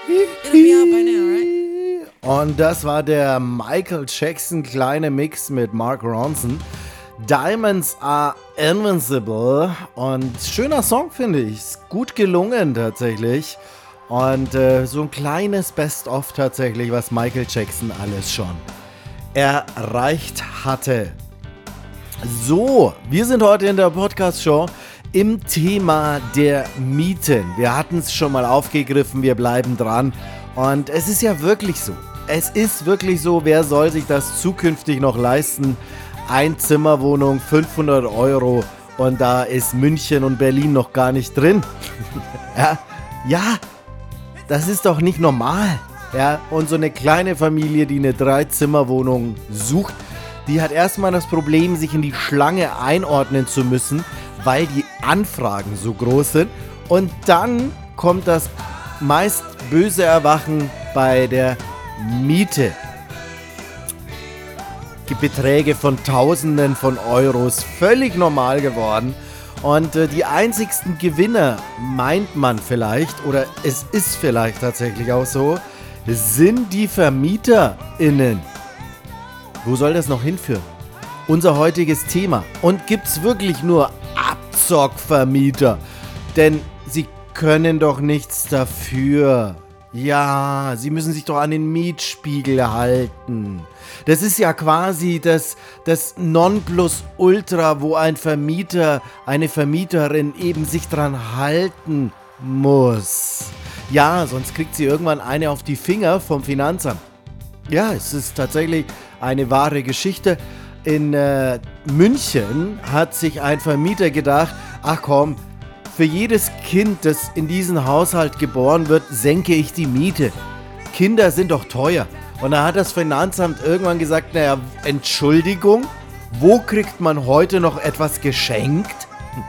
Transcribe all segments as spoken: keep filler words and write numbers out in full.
It'll be out by now, right? Und das war der Michael Jackson kleine Mix mit Mark Ronson. Diamonds are invincible. Und schöner Song, finde ich. Ist gut gelungen tatsächlich. Und äh, so ein kleines Best-of tatsächlich, was Michael Jackson alles schon erreicht hatte. So, wir sind heute in der Podcast-Show im Thema der Mieten. Wir hatten es schon mal aufgegriffen, wir bleiben dran. Und es ist ja wirklich so. Es ist wirklich so, wer soll sich das zukünftig noch leisten? Einzimmerwohnung, fünfhundert Euro und da ist München und Berlin noch gar nicht drin. ja, ja, das ist doch nicht normal. Ja, und so eine kleine Familie, die eine Dreizimmerwohnung sucht, die hat erstmal das Problem, sich in die Schlange einordnen zu müssen, weil die Anfragen so groß sind. Und dann kommt das meist böse Erwachen bei der Miete. Die Beträge von Tausenden von Euros, völlig normal geworden. Und äh, die einzigsten Gewinner, meint man vielleicht, oder es ist vielleicht tatsächlich auch so, sind die VermieterInnen. Wo soll das noch hinführen? Unser heutiges Thema. Und gibt's wirklich nur Abzockvermieter? Denn sie können doch nichts dafür. Ja, sie müssen sich doch an den Mietspiegel halten. Das ist ja quasi das, das Nonplusultra, wo ein Vermieter, eine Vermieterin eben sich dran halten muss. Ja, sonst kriegt sie irgendwann eine auf die Finger vom Finanzamt. Ja, es ist tatsächlich eine wahre Geschichte. In äh, München hat sich ein Vermieter gedacht, ach komm, für jedes Kind, das in diesen Haushalt geboren wird, senke ich die Miete. Kinder sind doch teuer. Und da hat das Finanzamt irgendwann gesagt, naja, Entschuldigung, wo kriegt man heute noch etwas geschenkt?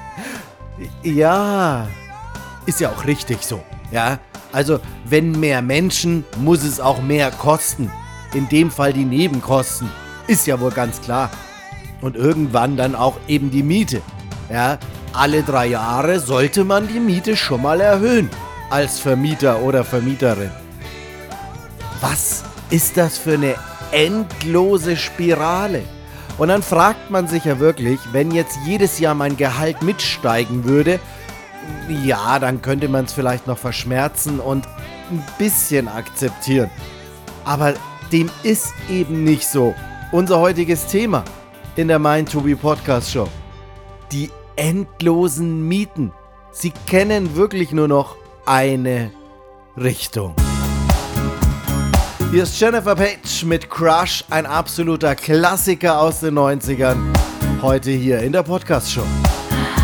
Ja, ist ja auch richtig so. Ja, also wenn mehr Menschen, muss es auch mehr kosten. In dem Fall die Nebenkosten. Ist ja wohl ganz klar. Und irgendwann dann auch eben die Miete. Ja, alle drei Jahre sollte man die Miete schon mal erhöhen. Als Vermieter oder Vermieterin. Was ist das für eine endlose Spirale? Und dann fragt man sich ja wirklich, wenn jetzt jedes Jahr mein Gehalt mitsteigen würde, ja, dann könnte man es vielleicht noch verschmerzen und ein bisschen akzeptieren. Aber dem ist eben nicht so. Unser heutiges Thema in der Mind to Be Podcast Show. Die endlosen Mieten. Sie kennen wirklich nur noch eine Richtung. Hier ist Jennifer Page mit Crush, ein absoluter Klassiker aus den neunzigern. Heute hier in der Podcast Show.